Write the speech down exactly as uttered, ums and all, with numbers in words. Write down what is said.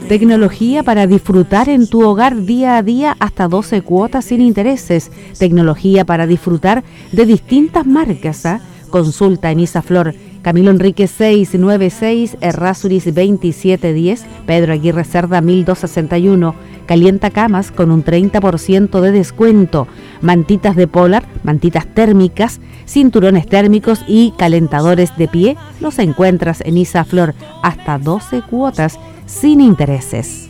Tecnología para disfrutar en tu hogar día a día hasta doce cuotas sin intereses. Tecnología para disfrutar de distintas marcas. ¿eh? Consulta en Isaflor, Camilo Enríquez seiscientos noventa y seis, Errázuriz veintisiete diez, Pedro Aguirre Cerda mil doscientos sesenta y uno. Calienta camas con un treinta por ciento de descuento. Mantitas de Polar, mantitas térmicas, cinturones térmicos y calentadores de pie los encuentras en Isaflor hasta doce cuotas sin intereses.